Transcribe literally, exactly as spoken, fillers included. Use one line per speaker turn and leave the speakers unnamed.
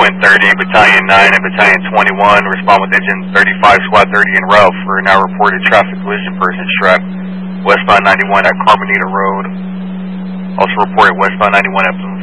Wind thirty, Battalion nine and Battalion twenty-one, respond with engine thirty-five, Squad thirty en route for now reported traffic collision person struck westbound ninety-one at Carmenita Road. Also reported westbound ninety-one at Blue